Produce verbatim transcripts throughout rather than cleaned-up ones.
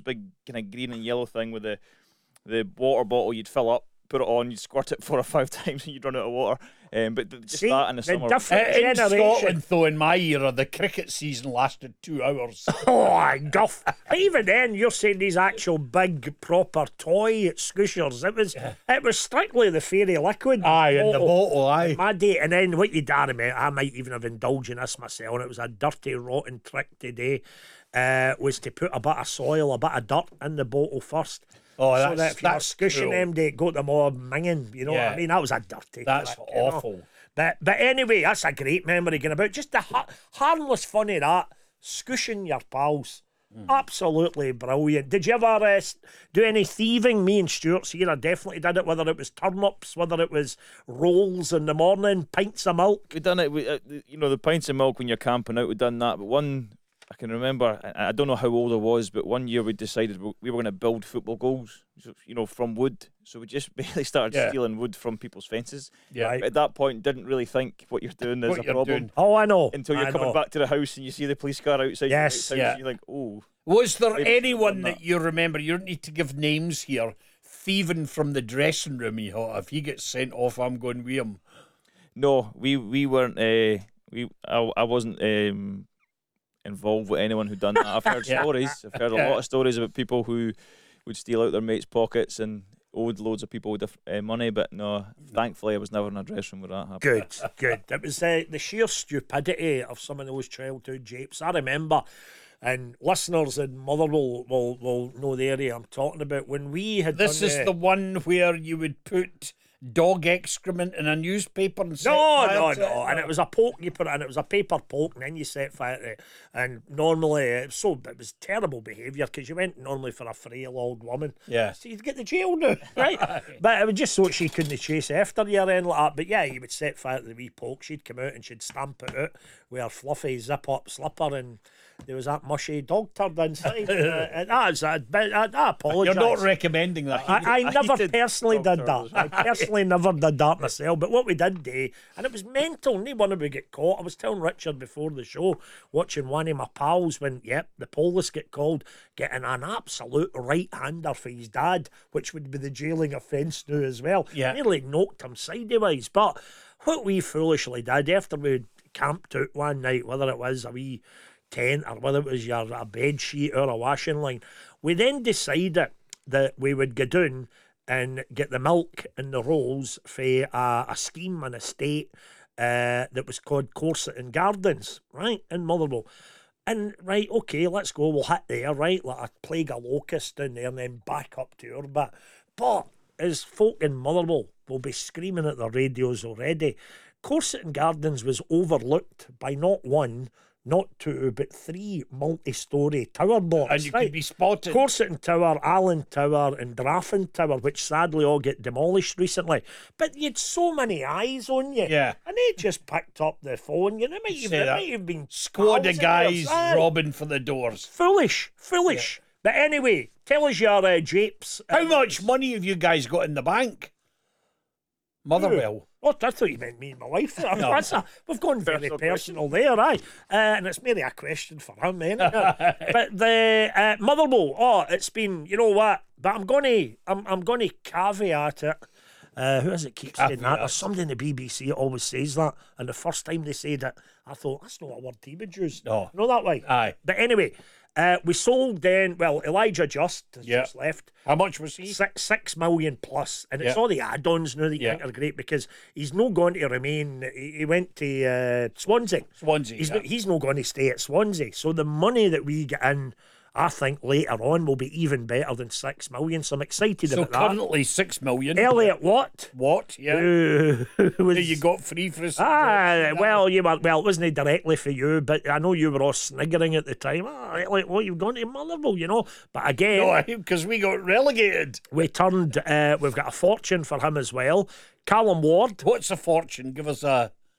big kind of green and yellow thing with the the water bottle you'd fill up, put it on, you'd squirt it four or five times and you'd run out of water. Um, but th- just See, that in the, the summer. different Uh, in generation. Scotland, though, in my era, the cricket season lasted two hours. Oh, guff. But even then, you're saying these actual big, proper toy squishers. It was it was strictly the fairy liquid. Aye, in the bottle. bottle, aye. My day, and then what you done, mate, I might even have indulged in this myself, and it was a dirty, rotten trick today, uh, was to put a bit of soil, a bit of dirt in the bottle first. Oh, so that's- that if you were that's squishing cruel. them, they got them all minging. You know what Yeah. I mean? That was a dirty That's trick, you know. awful. But but anyway, that's a great memory going about. Just the ha- harmless fun of that, squishing your pals. Mm. Absolutely brilliant. Did you ever uh, s- do any thieving? Me and Stuart's here, I definitely did it, whether it was turnips, whether it was rolls in the morning, pints of milk. We done it. We, uh, you know, the pints of milk when you're camping out. We done that. But one, I can remember. I I don't know how old I was, but one year we decided we we were going to build football goals. So, you know, from wood. So we just basically started Yeah. stealing wood from people's fences. Yeah. Right. But at that point, didn't really think what you're doing is What a you're problem doing. Oh, I know. until you're I coming know. back to the house and you see the police car outside. your Yes. house, Yeah. You're like, oh. Was there Maybe anyone done that that. you remember, you don't need to give names here, thieving from the dressing room? You thought, if he gets sent off, I'm going with him. No, we we weren't. Uh, we I, I wasn't um, involved with anyone who done that. I've heard Yeah. stories. I've heard a Yeah. lot of stories about people who would steal out their mates' pockets and owed loads of people with uh, money. But no, thankfully, I was never in a dressing room where that happened. Good, good. It was uh, the sheer stupidity of some of those childhood japes. I remember, and listeners in Motherwell will, will know the area I'm talking about. When we had This done, is uh, the one where you would put dog excrement in a newspaper and set No, fire no, to no. it? And it was a poke you put it in. It was a paper poke, and then you set fire to it. And normally, it was so it was terrible behaviour because you went normally for a frail old woman. Yeah. So you'd get the jail now, right? But it was just so she couldn't chase after you or anything like that. But yeah, you would set fire to the wee poke. She'd come out and she'd stamp it out with her fluffy zip up slipper, and there was that mushy dog turd inside. uh, and that's I, I, I apologise. You're not recommending that. I, I I never hated personally dog did that. turtles. I personally never did that myself. But what we did do, and it was mental, no wonder we get caught. I was telling Richard before the show, watching one of my pals when, yep, the police get called, getting an absolute right-hander for his dad, which would be the jailing offence now as well. Yeah. Nearly knocked him sideways. But what we foolishly did, after we camped out one night, whether it was a wee tent or whether it was your a bed sheet or a washing line, we then decided that we would go down and get the milk and the rolls for a, a scheme, an estate uh, that was called Corset and Gardens, right, in Motherwell. And, right, okay, let's go, we'll hit there, right, like a plague of locusts down there and then back up to our bit. But as folk in Motherwell will be screaming at their radios already, Corset and Gardens was overlooked by not one, not two, but three multi-storey tower blocks. And you right? could be spotted. Corset Tower, Allen Tower, and Draffen Tower, which sadly all get demolished recently. But you had so many eyes on you. Yeah. And they just picked up the phone. You know, it might, Say even, it that. might have been Squad of thousands guys Aye. robbing for the doors. Foolish, foolish. But anyway, tell us your uh, japes. How Uh, much money have you guys got in the bank? Motherwell. Oh, I thought you meant me and my wife. No. That's a, we've gone very Personal personal there, aye. Uh, and it's merely a question for him, ain't it? But the uh, Motherwell, oh, it's been, you know what? But I'm going to, I'm, I'm going to caveat it. Uh, who is it keeps saying that? Caveat. There's somebody in the B B C that always says that. And the first time they said it, I thought, that's not a word he would use. No. You know that way? Aye. But anyway, uh, we sold then, well, Elijah Just has Yeah. just left. How much was he? Six, six million plus, and it's Yeah. all the add-ons now that you Yeah. think are great because he's not going to remain. He, he went to uh, Swansea. Swansea. He's yeah. not, he's not going to stay at Swansea. So the money that we get in, I think later on will be even better than six million. So I'm excited so about that. currently six million. Elliot Watt, What? Yeah. who was That you got free for us. Ah, well, you were well. It wasn't directly for you, but I know you were all sniggering at the time. Ah, like, what you've gone to Motherwell, you know. But again, No, because we got relegated. we turned. Uh, we've got a fortune for him as well. Callum Ward. What's a fortune? Give us a.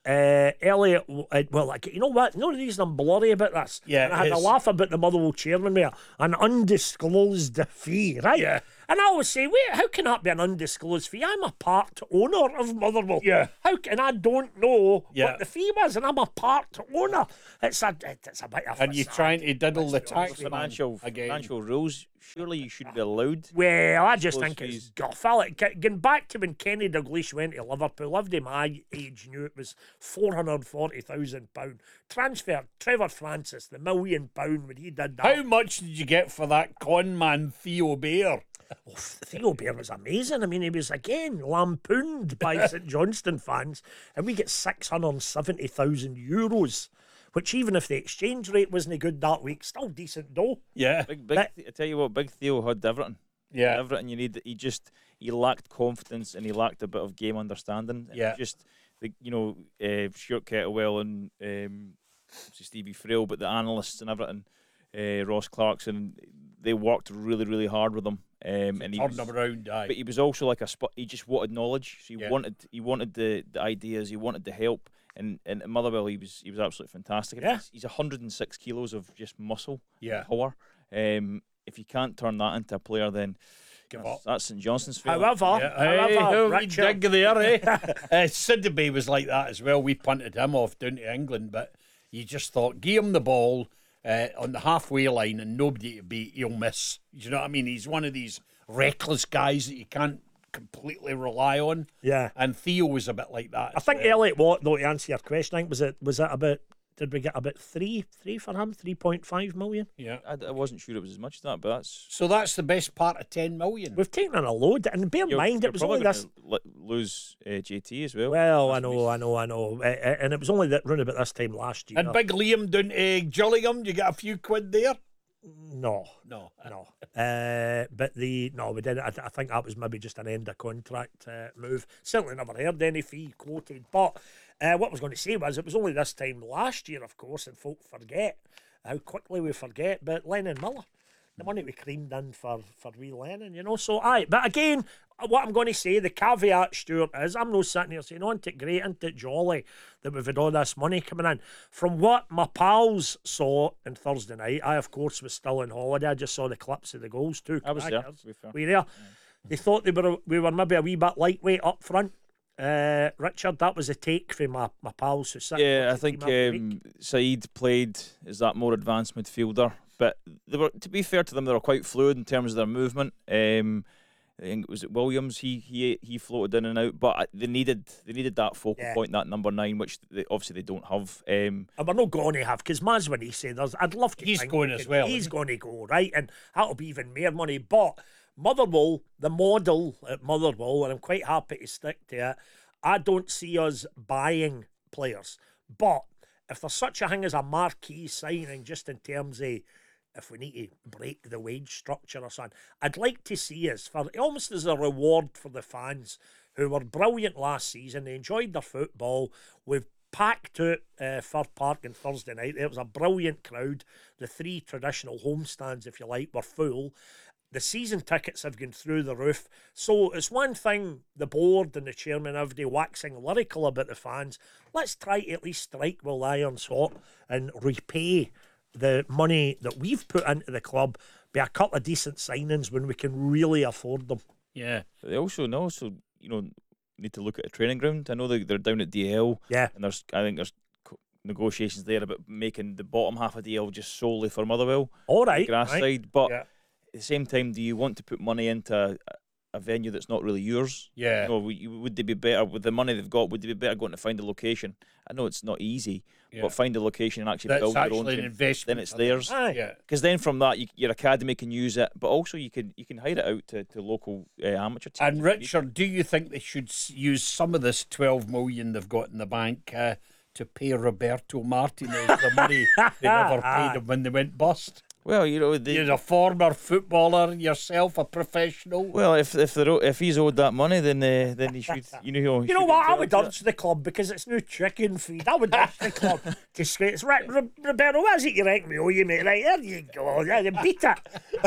Uh, Elliot, uh, well, like, you know what? No reason I'm blurry about this. Yeah, And I had a it's- laugh about the Motherwell chairman there. An undisclosed fee, right? Yeah. And I always say, wait, how can that be an undisclosed fee? I'm a part owner of Motherwell. Yeah. How can I don't know Yeah. what the fee was, and I'm a part owner? It's a, it's a bit of And you're facade. trying to diddle the Let's be honest tax with you. man Financial, again. financial rules. Surely you should be allowed. Well, I just Those think it's fees. guffle. It- g- Going back to when Kenny Dalglish went to Liverpool, lived my age, knew it was four hundred forty thousand pounds. Transferred Trevor Francis, the million pound when he did that. How much did you get for that con man Theo Bear? Oh, Theo Bear was amazing. I mean, he was again lampooned by St Johnstone fans, and we get six hundred seventy thousand euros, which even if the exchange rate wasn't good that week, still decent dough. Yeah. Big, big. But- I tell you what, Big Theo had everything. Yeah. Everything you need. He just he lacked confidence and he lacked a bit of game understanding. And Yeah. Just the you know uh, Stuart Kettlewell and um, obviously Stevie Frail, but the analysts and everything, uh, Ross Clarkson, they worked really really hard with him. Um, and he Turn was, them around, aye. but he was also like a spot. He just wanted knowledge. So he Yeah. wanted he wanted the, the ideas. He wanted the help. And and at Motherwell, he was he was absolutely fantastic. Yeah. He's, he's one hundred six kilos of just muscle. Yeah. Power. Um, if you can't turn that into a player, then Give that's, up. that's St Johnston's fail. However, Yeah, hey, however, how we Richard, dig there, eh? uh, Sidney was like that as well. We punted him off down to England, but you just thought, give him the ball uh, on the halfway line and nobody to beat, he'll miss. You know what I mean? He's one of these reckless guys that you can't completely rely on. yeah. And Theo was a bit like that. I as think well. Elliot Watt, though, to answer your question, I think was it was it about did we get about three three for him, three point five million? Yeah. I, I wasn't sure it was as much as that, but that's. So that's the best part of ten million. We've taken in a load, and bear in You're, mind you're it was probably only going this. to li- lose uh, J T as well. Well, I That's know, I know, I know, uh, uh, and it was only that round about this time last year. And Big Liam down to Gillingham, you get a few quid there? no, No. no, uh, but the no, we didn't. I, th- I think that was maybe just an end of contract uh, move. Certainly never heard any fee quoted. But uh, what I was going to say was it was only this time last year, of course, and folk forget how quickly we forget. But Lennon Miller, the money we creamed in for for wee Lennon, you know. So aye, but again, what I'm going to say, the caveat, Stuart, is I'm not sitting here saying, "Oh, isn't it great, isn't it jolly that we've had all this money coming in?" From what my pals saw on Thursday night, I of course was still on holiday. I just saw the clips of the goals too. I was there, to be fair. Were you there? They thought they were we were maybe a wee bit lightweight up front. Uh, Richard, that was a take from my, my pals who sit. Yeah, I watch the think team every week. um, Saeed played as that more advanced midfielder, but they were, to be fair to them, they were quite fluid in terms of their movement. Um, I think it was it Williams. He he he floated in and out, but they needed they needed that focal Yeah. point, that number nine, which they, obviously they don't have. Um, And we're not going to have, because Maswini said, there's, I'd love to He's think going we as could- well, He's isn't going to go, right? And that'll be even more money. But Motherwell, the model at Motherwell, and I'm quite happy to stick to it, I don't see us buying players. But if there's such a thing as a marquee signing, just in terms of if we need to break the wage structure or something, I'd like to see us, for almost as a reward for the fans who were brilliant last season. They enjoyed their football. We've packed out uh, Fir Park on Thursday night. It was a brilliant crowd. The three traditional homestands, if you like, were full. The season tickets have gone through the roof. So it's one thing the board and the chairman every day waxing lyrical about the fans. Let's try to at least strike while the iron's hot and repay the money that we've put into the club by a couple of decent signings when we can really afford them. Yeah. but they also know, so you know, need to look at a training ground. I know they they're down at D L, Yeah. and there's I think there's co- negotiations there about making the bottom half of D L just solely for Motherwell, All the right. grass right. side. But Yeah. at the same time, do you want to put money into a, a venue that's not really yours? Yeah. You know, would would they be better with the money they've got? Would they be better going to find a location? I know it's not easy, Yeah. but find a location and actually That's build your own actually an team. investment. Then it's for them. theirs. Aye. Yeah. Because then from that, you, your academy can use it, but also you can you can hire it out to, to local uh, amateur teams. And Richard, do you think they should s- use some of this twelve million they've got in the bank uh, to pay Roberto Martinez the money they never paid him when they went bust? Well, you know, they, You're a former footballer yourself, a professional. well, if if they're, o- if he's owed that money, then uh, then he should, you know, he You know should what? I entitled would to it. urge the club because it's no chicken feed. I would urge the club to say it's right. Ro- Roberto, what is it you reckon we owe you, mate? Right, there you go. Yeah, then beat it.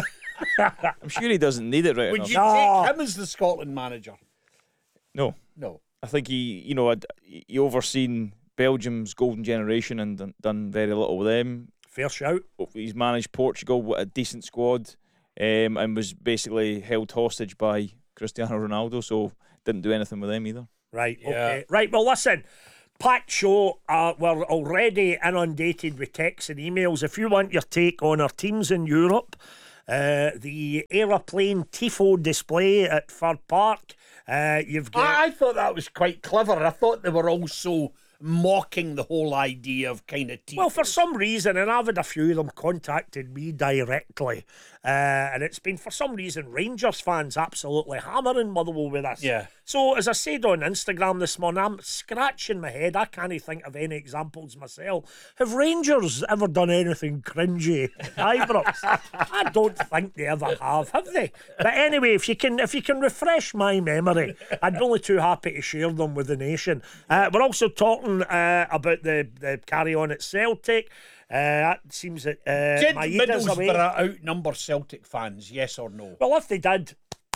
I'm sure he doesn't need it right Would enough. you No. take him as the Scotland manager? No, No. I think he, you know, I'd- he overseen Belgium's golden generation and done, done very little with them. Fair shout. He's managed Portugal with a decent squad, um, and was basically held hostage by Cristiano Ronaldo, so didn't do anything with them either. Right, Yeah. okay. Right, well, listen. Packed show. Uh, we're already inundated with texts and emails. If you want your take on our teams in Europe, uh, the aeroplane tifo display at Fir Park, uh, you've got... I, I thought that was quite clever. I thought they were also mocking the whole idea of kind of tifo. Well, for some reason, and I've had a few of them contacted me directly, uh, and it's been, for some reason, Rangers fans absolutely hammering Motherwell with us. Yeah. So, as I said on Instagram this morning, I'm scratching my head. I can't think of any examples myself. Have Rangers ever done anything cringy at Ibrox? I don't think they ever have, have they? But anyway, if you can if you can refresh my memory, I'd be only too happy to share them with the nation. Uh, we're also talking uh, about the, the carry-on at Celtic. Uh, that seems that uh, Did Maeda's away. Middlesbrough outnumber Celtic fans, yes or no? Well, if they did,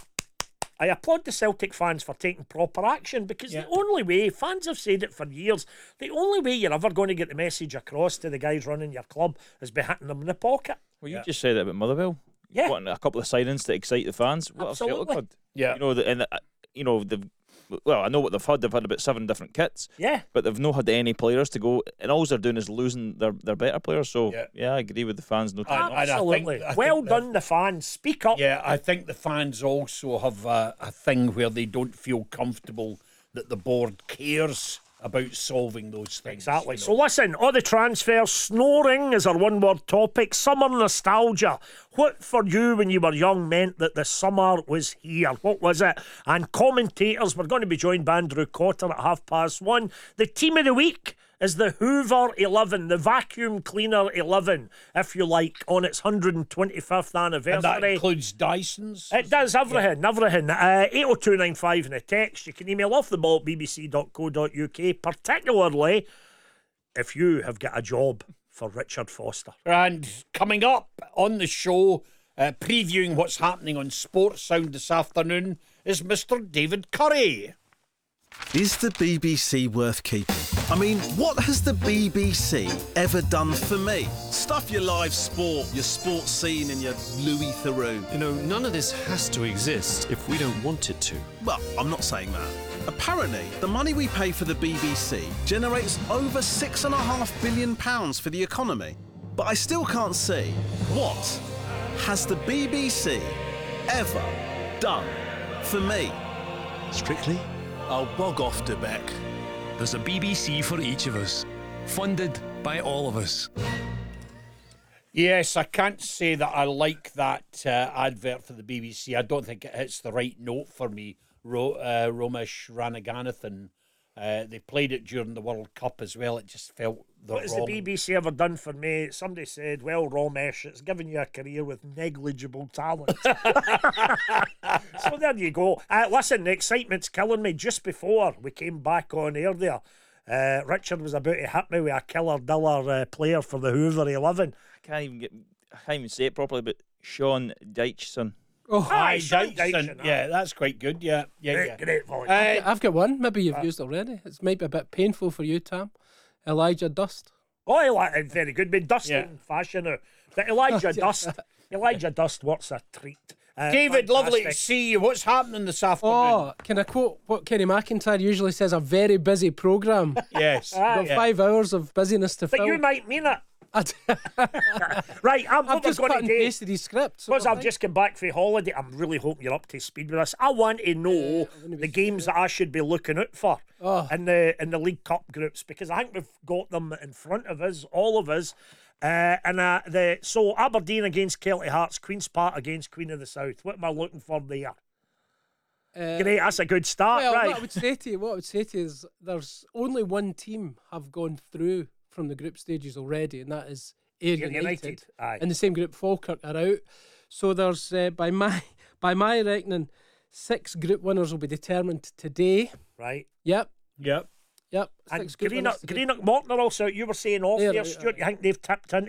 I applaud the Celtic fans for taking proper action, because Yeah. the only way, fans have said it for years, the only way you're ever going to get the message across to the guys running your club is by hitting them in the pocket. Well, you Yeah. just said it about Motherwell. Yeah. Wanting a couple of signings to excite the fans. What Absolutely. a felt good. Yeah. You know, the, and uh, you know the. Well, I know what they've had. They've had about seven different kits, Yeah. but they've not had any players to go, and all they're doing is losing their, their better players. So Yeah. yeah, I agree with the fans. No, I- time. I think- Absolutely. I think well that- done, the fans. Speak up. Yeah, I think the fans also have a, a thing where they don't feel comfortable that the board cares about solving those things. Exactly. you know. So listen, all the transfers, snoring is our one-word topic. Summer nostalgia. What for you when you were young meant that the summer was here? What was it? And commentators, we're going to be joined by Andrew Cotter at half past one. The team of the week is the Hoover eleven, the vacuum cleaner eleven, if you like, on its one hundred twenty-fifth and that anniversary. includes Dyson's. It does, everything, everything. Uh, eight oh two nine five in the text. You can email off the ball at b b c dot co dot u k, particularly if you have got a job for Richard Foster. And coming up on the show, uh, previewing what's happening on Sports Sound this afternoon, is Mister David Curry. Is the B B C worth keeping? I mean, what has the B B C ever done for me? Stuff your live sport, your sports scene and your Louis Theroux. You know, none of this has to exist if we don't want it to. Well, I'm not saying that. Apparently, the money we pay for the B B C generates over six and a half billion pounds for the economy. But I still can't see what has the B B C ever done for me. Strictly, I'll bog off to Beck. there's a B B C for each of us. Funded by all of us. Yes, I can't say that I like that uh, advert for the B B C. I don't think it hits the right note for me. Ro- uh, Romesh Ranaganathan. Uh, they played it during the World Cup as well. It just felt the What has the wrong. B B C ever done for me? Somebody said, well, Romesh, it's given you a career with negligible talent. So there you go. Uh, listen, the excitement's killing me. Just before we came back on air there, uh, Richard was about to hit me with a killer diller uh, player for the Hoover eleven. I can't even get. I can't even say it properly. But Sean Dycheson. Oh, Aye, Aye, Sean Dyson. Dyson, aye. Yeah, that's quite good. Yeah, yeah, Great, yeah. great volley. Uh, I've got one. Maybe you've used already. It might be a bit painful for you, Tam. Elijah Dust. Oh, I like it. Very good. Been dusting Yeah. fashion now. But Elijah Dust. Elijah Dust, what's a treat. Uh, David, lovely to fantastic. see you. What's happening this afternoon? Oh, can I quote what Kenny McIntyre usually says? A very busy programme. Yes. Got yeah. five hours of busyness to But fill. you might mean it. I'd- Right, I'm, I've what we're just going cut to and do. pasted his script. so Because I I've think- just come back from holiday, I'm really hoping you're up to speed with this. I want to know the games that I should be looking out for Oh. in the in the League Cup groups, because I think we've got them in front of us, all of us. Uh, and uh, the so Aberdeen against Kelty Hearts, Queen's Park against Queen of the South. What am I looking for there? Uh, Great, that's a good start, Well, right? what I would say to you, what I would say to you is there's only one team have gone through from the group stages already, and that is Ayr Ayr United. United, aye. In the same group, Falkirk are out. So there's, uh, by my by my reckoning, six group winners will be determined today. Right. Yep, Yep. yep. And Six group Greenock, winners today. Greenock Morton are also, you were saying off They're there, out, Stuart, aye. you think they've tipped into